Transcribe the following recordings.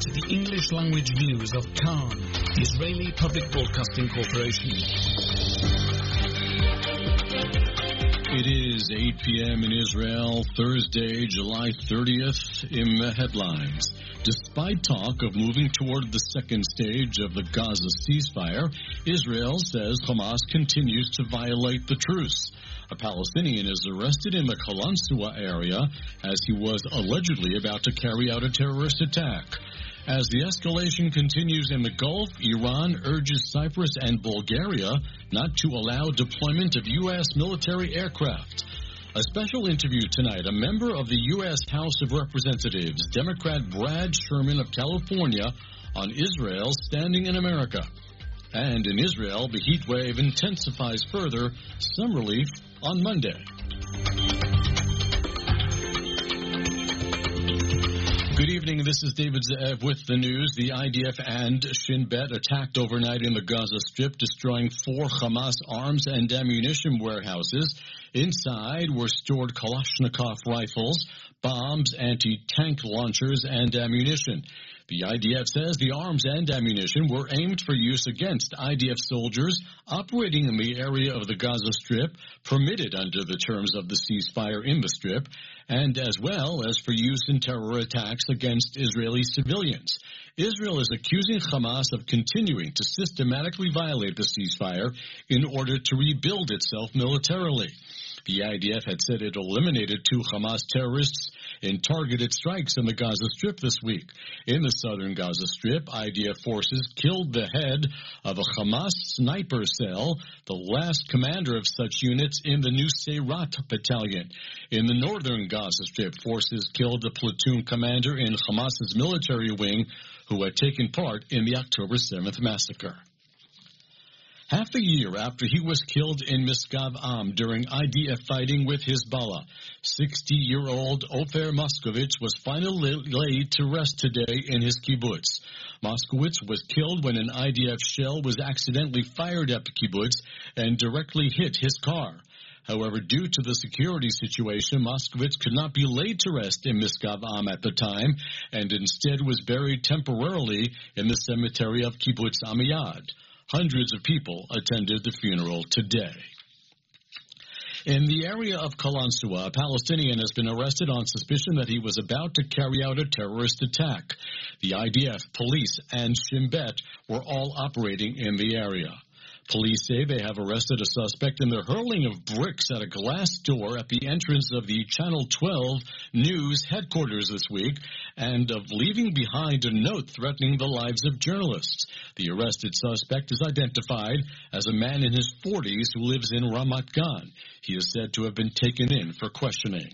to the English language news of Khan, Israeli Public Broadcasting Corporation. It is 8 p.m. in Israel, Thursday, July 30th. In the headlines, despite talk of moving toward the second stage of the Gaza ceasefire, Israel says Hamas continues to violate the truce. A Palestinian is arrested in the Qalansua area as he was allegedly about to carry out a terrorist attack. As the escalation continues in the Gulf, Iran urges Cyprus and Bulgaria not to allow deployment of U.S. military aircraft. A special interview tonight. A member of the U.S. House of Representatives, Democrat Brad Sherman of California, on Israel standing in America. And in Israel, the heat wave intensifies further. Some relief on Monday. Good evening. This is David Ze'ev with the news. The IDF and Shin Bet attacked overnight in the Gaza Strip, destroying 4 Hamas arms and ammunition warehouses. Inside were stored Kalashnikov rifles, bombs, anti-tank launchers, and ammunition. The IDF says the arms and ammunition were aimed for use against IDF soldiers operating in the area of the Gaza Strip, permitted under the terms of the ceasefire in the Strip, and as well as for use in terror attacks against Israeli civilians. Israel is accusing Hamas of continuing to systematically violate the ceasefire in order to rebuild itself militarily. The IDF had said it eliminated 2 Hamas terrorists in targeted strikes in the Gaza Strip this week. In the southern Gaza Strip, IDF forces killed the head of a Hamas sniper cell, the last commander of such units in the Nuseirat battalion. In the northern Gaza Strip, forces killed the platoon commander in Hamas's military wing who had taken part in the October 7th massacre. Half a year after he was killed in Misgav Am during IDF fighting with Hezbollah, 60-year-old Ofer Moskowitz was finally laid to rest today in his kibbutz. Moskowitz was killed when an IDF shell was accidentally fired at the kibbutz and directly hit his car. However, due to the security situation, Moskowitz could not be laid to rest in Misgav Am at the time and instead was buried temporarily in the cemetery of Kibbutz Amiyad. Hundreds of people attended the funeral today. In the area of Qalansua, a Palestinian has been arrested on suspicion that he was about to carry out a terrorist attack. The IDF, police, and Shin Bet were all operating in the area. Police say they have arrested a suspect in the hurling of bricks at a glass door at the entrance of the Channel 12 News headquarters this week and of leaving behind a note threatening the lives of journalists. The arrested suspect is identified as a man in his 40s who lives in Ramat Gan. He is said to have been taken in for questioning.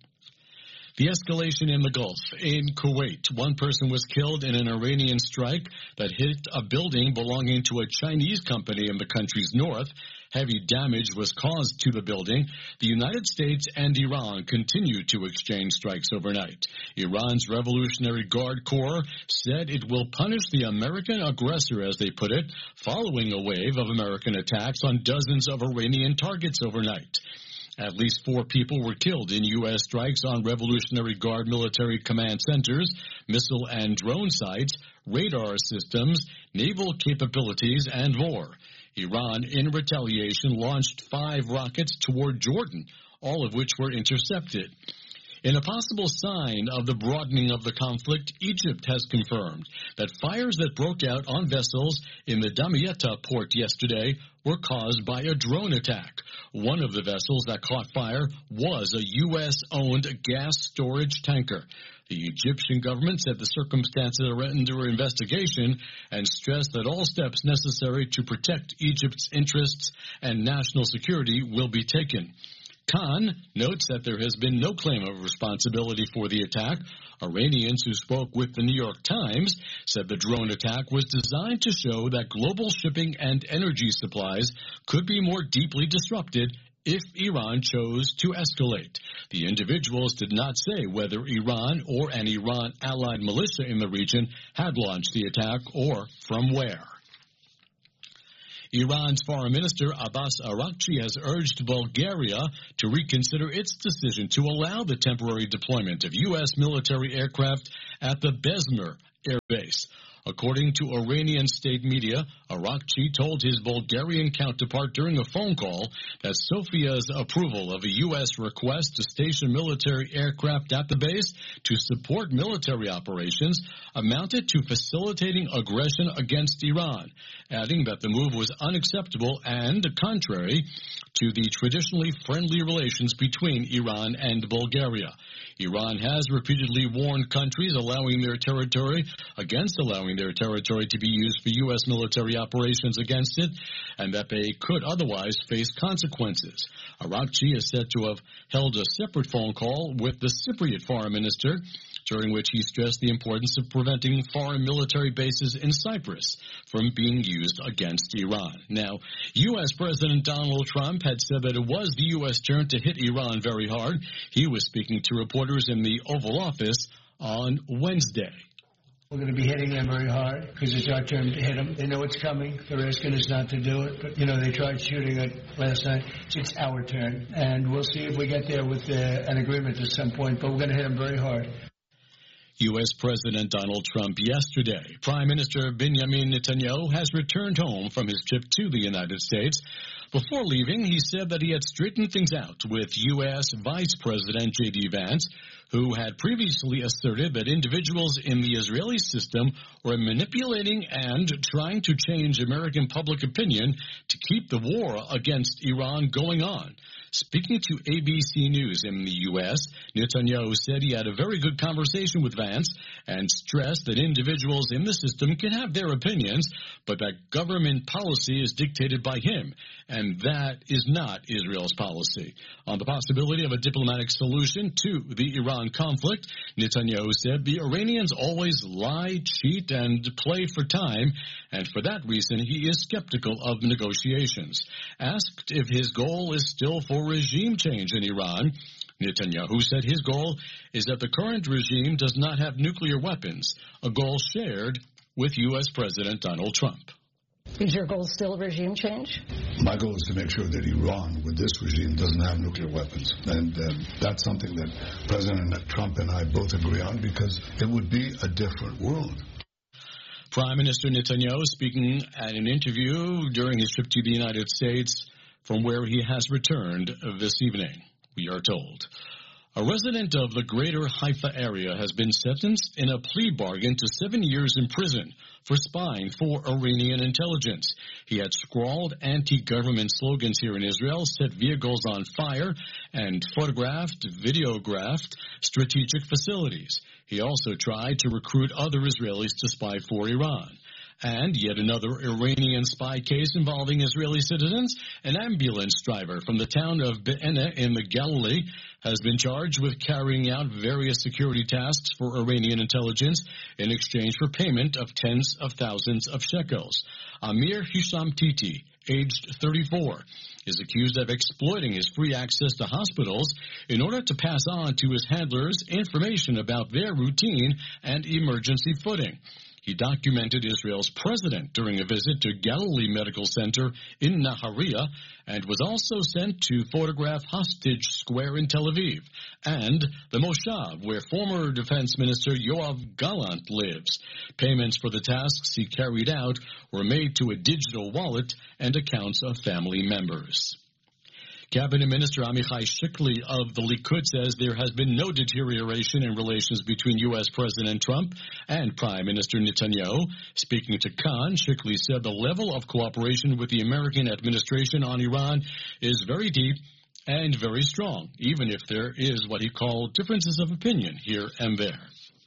The escalation in the Gulf. In Kuwait, one person was killed in an Iranian strike that hit a building belonging to a Chinese company in the country's north. Heavy damage was caused to the building. The United States and Iran continue to exchange strikes overnight. Iran's Revolutionary Guard Corps said it will punish the American aggressor, as they put it, following a wave of American attacks on dozens of Iranian targets overnight. At least 4 people were killed in U.S. strikes on Revolutionary Guard military command centers, missile and drone sites, radar systems, naval capabilities, and more. Iran, in retaliation, launched 5 rockets toward Jordan, all of which were intercepted. In a possible sign of the broadening of the conflict, Egypt has confirmed that fires that broke out on vessels in the Damietta port yesterday were caused by a drone attack. One of the vessels that caught fire was a U.S.-owned gas storage tanker. The Egyptian government said the circumstances are under investigation and stressed that all steps necessary to protect Egypt's interests and national security will be taken. Khan notes that there has been no claim of responsibility for the attack. Iranians who spoke with the New York Times said the drone attack was designed to show that global shipping and energy supplies could be more deeply disrupted if Iran chose to escalate. The individuals did not say whether Iran or an Iran-allied militia in the region had launched the attack or from where. Iran's Foreign Minister Abbas Araghchi has urged Bulgaria to reconsider its decision to allow the temporary deployment of U.S. military aircraft at the Besmer air base. According to Iranian state media, Arakchi told his Bulgarian counterpart during a phone call that Sofia's approval of a U.S. request to station military aircraft at the base to support military operations amounted to facilitating aggression against Iran, adding that the move was unacceptable and contrary to the traditionally friendly relations between Iran and Bulgaria. Iran has repeatedly warned countries against allowing their territory to be used for U.S. military operations against it, and that they could otherwise face consequences. Arakchi is said to have held a separate phone call with the Cypriot foreign minister, during which he stressed the importance of preventing foreign military bases in Cyprus from being used against Iran. Now, U.S. President Donald Trump had said that it was the U.S. turn to hit Iran very hard. He was speaking to reporters in the Oval Office on Wednesday. We're going to be hitting them very hard because it's our turn to hit them. They know it's coming. They're asking us not to do it. But, they tried shooting it last night. It's our turn. And we'll see if we get there with an agreement at some point. But we're going to hit them very hard. U.S. President Donald Trump yesterday. Prime Minister Benjamin Netanyahu has returned home from his trip to the United States. Before leaving, he said that he had straightened things out with U.S. Vice President J.D. Vance, who had previously asserted that individuals in the Israeli system were manipulating and trying to change American public opinion to keep the war against Iran going on. Speaking to ABC News in the U.S., Netanyahu said he had a very good conversation with Vance and stressed that individuals in the system can have their opinions, but that government policy is dictated by him, and that is not Israel's policy. On the possibility of a diplomatic solution to the Iran conflict, Netanyahu said the Iranians always lie, cheat, and play for time, and for that reason he is skeptical of negotiations. Asked if his goal is still for regime change in Iran, Netanyahu said his goal is that the current regime does not have nuclear weapons, a goal shared with U.S. President Donald Trump. Is your goal still regime change? My goal is to make sure that Iran, with this regime, doesn't have nuclear weapons. And that's something that President Trump and I both agree on, because it would be a different world. Prime Minister Netanyahu speaking at an interview during his trip to the United States, from where he has returned this evening, we are told. A resident of the greater Haifa area has been sentenced in a plea bargain to 7 years in prison for spying for Iranian intelligence. He had scrawled anti-government slogans here in Israel, set vehicles on fire, and videographed strategic facilities. He also tried to recruit other Israelis to spy for Iran. And yet another Iranian spy case involving Israeli citizens. An ambulance driver from the town of Be'ena in the Galilee has been charged with carrying out various security tasks for Iranian intelligence in exchange for payment of tens of thousands of shekels. Amir Hisham Titi, aged 34, is accused of exploiting his free access to hospitals in order to pass on to his handlers information about their routine and emergency footing. He documented Israel's president during a visit to Galilee Medical Center in Nahariya and was also sent to photograph Hostage Square in Tel Aviv and the Moshav, where former Defense Minister Yoav Gallant lives. Payments for the tasks he carried out were made to a digital wallet and accounts of family members. Cabinet Minister Amichai Shikli of the Likud says there has been no deterioration in relations between U.S. President Trump and Prime Minister Netanyahu. Speaking to Khan, Shikli said the level of cooperation with the American administration on Iran is very deep and very strong, even if there is what he called differences of opinion here and there.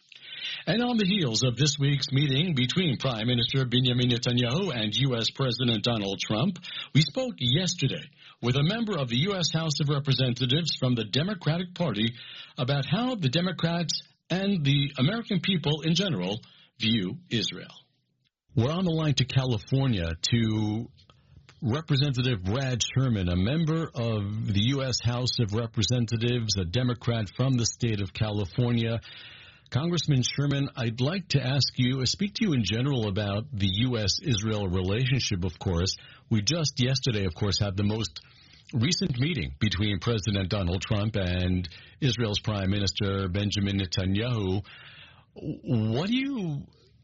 And on the heels of this week's meeting between Prime Minister Benjamin Netanyahu and U.S. President Donald Trump, we spoke yesterday with a member of the U.S. House of Representatives from the Democratic Party about how the Democrats and the American people in general view Israel. We're on the line to California to Representative Brad Sherman, a member of the U.S. House of Representatives, a Democrat from the state of California. Congressman Sherman, I'd like to speak to you in general about the U.S.-Israel relationship, of course. We just yesterday, of course, had the most recent meeting between President Donald Trump and Israel's Prime Minister Benjamin Netanyahu. What do you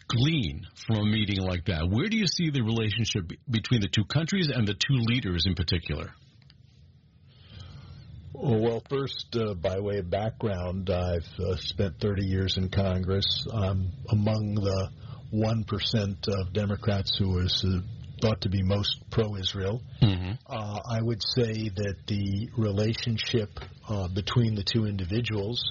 glean from a meeting like that? Where do you see the relationship between the two countries and the two leaders in particular? Well, first, by way of background, I've spent 30 years in Congress. Among the 1% of Democrats who is thought to be most pro-Israel. Mm-hmm. I would say that the relationship between the two individuals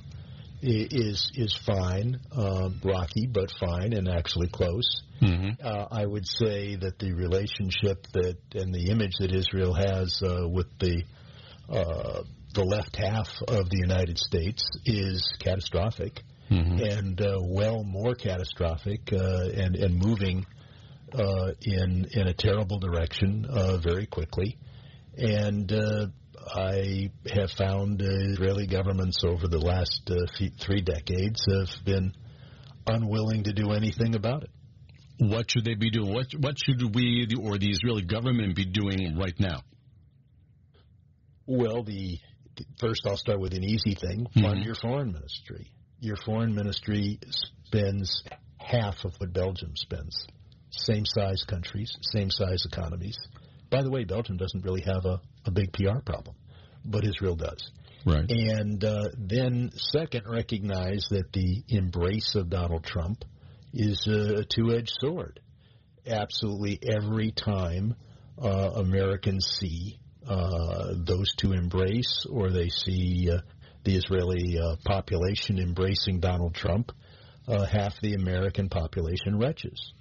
is fine, rocky, but fine, and actually close. Mm-hmm. I would say that the relationship and the image that Israel has with the left half of the United States is catastrophic, mm-hmm. and well more catastrophic, and moving in a terrible direction very quickly. And I have found Israeli governments over the last 3 decades have been unwilling to do anything about it. What should they be doing? What should we or the Israeli government be doing right now? Well, first I'll start with an easy thing. Fund your foreign ministry. Your foreign ministry spends half of what Belgium spends. Same size countries, same size economies. By the way, Belgium doesn't really have a big PR problem, but Israel does. Right. And then second, recognize that the embrace of Donald Trump is a two-edged sword. Absolutely every time Americans see those two embrace, or they see the Israeli population embracing Donald Trump, half the American population retches.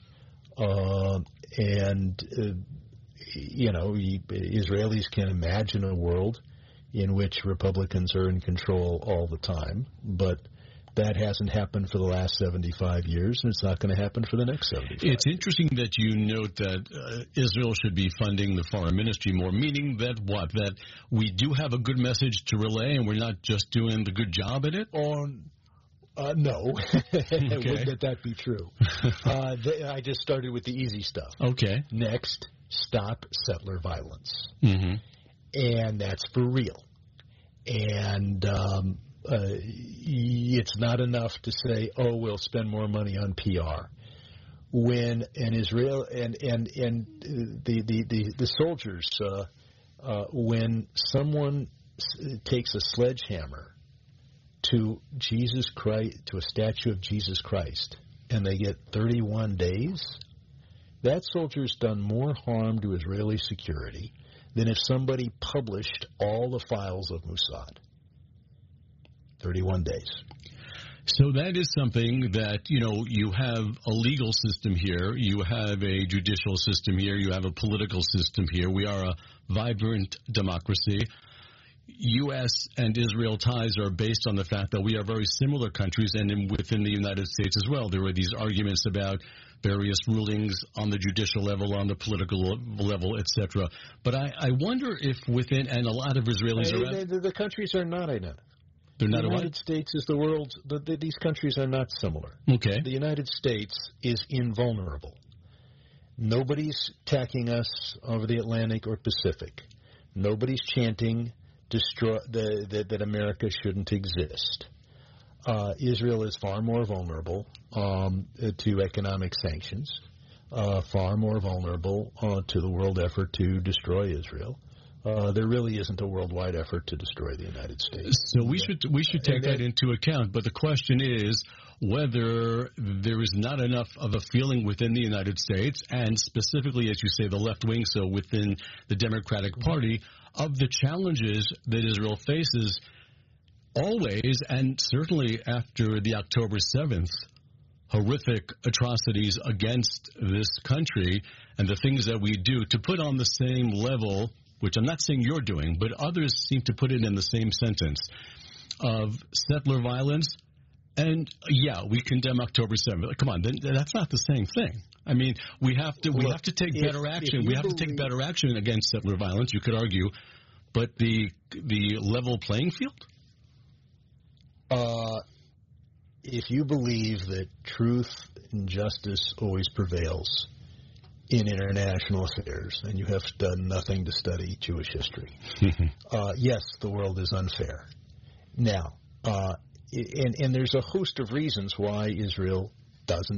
Israelis can imagine a world in which Republicans are in control all the time, but that hasn't happened for the last 75 years, and it's not going to happen for the next 75 It's interesting that you note that Israel should be funding the foreign ministry more, meaning that what? That we do have a good message to relay, and we're not just doing the good job at it? No. Wouldn't that be true? I just started with the easy stuff. Okay. Next, stop settler violence. Mm-hmm. And that's for real. And it's not enough to say, oh, we'll spend more money on PR. When an Israel and the soldiers, when someone takes a sledgehammer to Jesus Christ, to a statue of Jesus Christ, and they get 31 days, that soldier's done more harm to Israeli security than if somebody published all the files of Mossad. 31 days. So that is something that, you have a legal system here, you have a judicial system here, you have a political system here. We are a vibrant democracy. U.S. and Israel ties are based on the fact that we are very similar countries, and within the United States as well. There were these arguments about various rulings on the judicial level, on the political level, etc. But I wonder if within, and a lot of Israelis are... The countries are not identical. They're not the United States is the world's... These countries are not similar. Okay. The United States is invulnerable. Nobody's attacking us over the Atlantic or Pacific. Nobody's chanting that America shouldn't exist. Israel is far more vulnerable to economic sanctions, far more vulnerable to the world effort to destroy Israel. There really isn't a worldwide effort to destroy the United States. So we should take that into account. But the question is whether there is not enough of a feeling within the United States, and specifically, as you say, the left wing, so within the Democratic Party, of the challenges that Israel faces always, and certainly after the October 7th, horrific atrocities against this country and the things that we do, to put on the same level, which I'm not saying you're doing, but others seem to put it in the same sentence, of settler violence. And, yeah, we condemn October 7th. Come on, that's not the same thing. I mean, we have to take better action. We have to take better action against settler violence, you could argue. But the level playing field? If you believe that truth and justice always prevails in international affairs, and you have done nothing to study Jewish history, yes, the world is unfair. Now, and there's a host of reasons why Israel doesn't